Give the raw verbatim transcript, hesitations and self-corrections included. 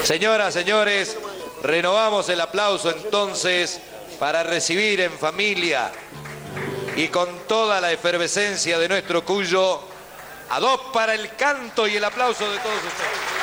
Señoras, señores, renovamos el aplauso entonces para recibir en familia y con toda la efervescencia de nuestro Cuyo a dos para el canto y el aplauso de todos ustedes.